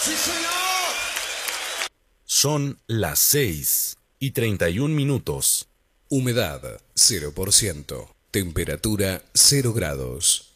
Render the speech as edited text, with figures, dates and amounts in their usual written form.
Son las 6:31. Humedad 0%. Temperatura 0 grados.